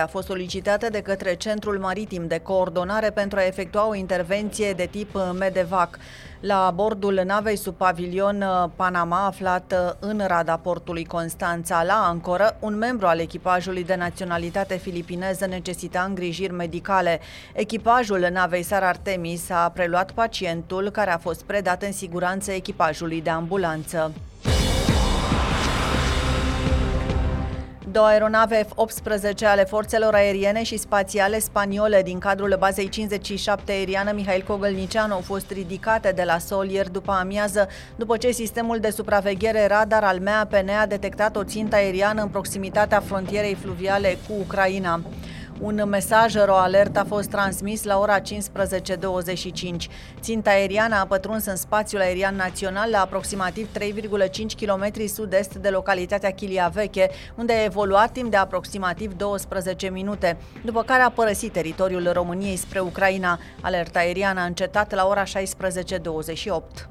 A fost solicitată de către Centrul Maritim de Coordonare pentru a efectua o intervenție de tip MEDEVAC la bordul navei sub pavilion Panama aflat în rada portului Constanța. La ancoră, un membru al echipajului de naționalitate filipineză necesita îngrijiri medicale. Echipajul navei Sar Artemis a preluat pacientul, care a fost predat în siguranță echipajului de ambulanță. Două aeronave F-18 ale forțelor aeriene și spațiale spaniole din cadrul bazei 57 aeriană Mihail Cogălnicianu au fost ridicate de la sol ieri după amiază, după ce sistemul de supraveghere radar al MAPN a detectat o țintă aeriană în proximitatea frontierei fluviale cu Ucraina. Un mesaj ro-alert a fost transmis la ora 15:25. Ținta aeriană a pătruns în spațiul aerian național la aproximativ 3,5 km sud-est de localitatea Chilia Veche, unde a evoluat timp de aproximativ 12 minute, după care a părăsit teritoriul României spre Ucraina. Alerta aeriană a încetat la ora 16:28.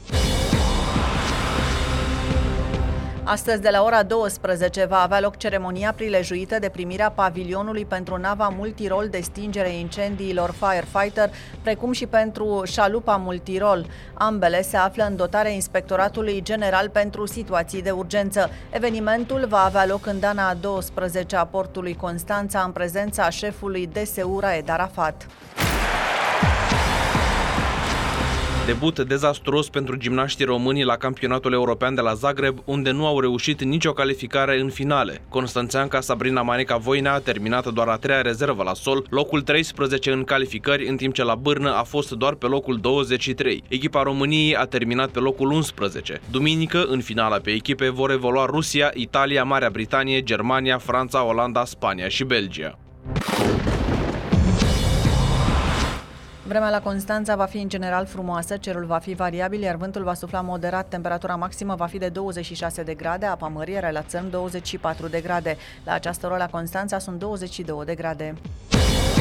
Astăzi, de la ora 12, va avea loc ceremonia prilejuită de primirea pavilionului pentru nava multirol de stingere incendiilor Firefighter, precum și pentru șalupa multirol. Ambele se află în dotarea Inspectoratului General pentru Situații de Urgență. Evenimentul va avea loc în dana a 12 a portului Constanța, în prezența șefului DSU Raed Arafat. Debut dezastruos pentru gimnaștii români la campionatul european de la Zagreb, unde nu au reușit nicio calificare în finale. Constanțeanca Sabrina Maneca Voinea a terminat doar a treia rezervă la sol, locul 13 în calificări, în timp ce la Bârnă a fost doar pe locul 23. Echipa României a terminat pe locul 11. Duminică, în finala pe echipe, vor evolua Rusia, Italia, Marea Britanie, Germania, Franța, Olanda, Spania și Belgia. Vremea la Constanța va fi în general frumoasă, cerul va fi variabil, iar vântul va sufla moderat. Temperatura maximă va fi de 26 de grade, apa mării, la țărm 24 de grade. La această oră la Constanța sunt 22 de grade.